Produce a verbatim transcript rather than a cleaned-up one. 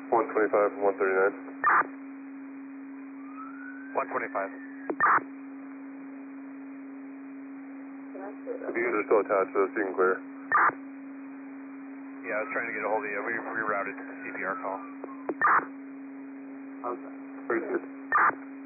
one twenty-five from one thirty-nine. one twenty-five. If you guys are still attached to this, you can clear. Yeah, I was trying to get a hold of you. We rerouted to the C P R call. Okay.